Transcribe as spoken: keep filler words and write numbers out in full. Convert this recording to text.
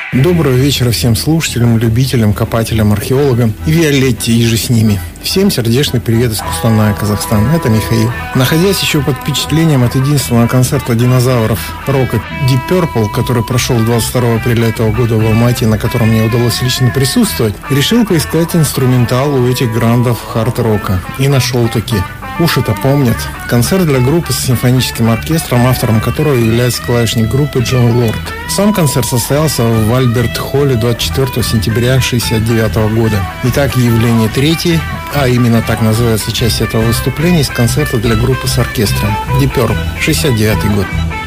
Доброго вечера всем слушателям, любителям, копателям, археологам и Виолетте, и же с ними. Всем сердечный привет из Кустаная, Казахстан. Это Михаил. Находясь еще под впечатлением от единственного концерта динозавров рока Deep Purple, который прошел двадцать второго апреля этого года в Алмате, на котором мне удалось лично присутствовать, решил поискать инструментал у этих грандов хард-рока. И нашел таки. Уши-то помнят. Концерт для группы с симфоническим оркестром, автором которого является клавишник группы Джон Лорд. Сам концерт состоялся в Альберт-холле двадцать четвёртого сентября шестьдесят девятого года. Итак, явление третье, а именно так называется часть этого выступления, из концерта для группы с оркестром Deep Purple, шестьдесят девятый год.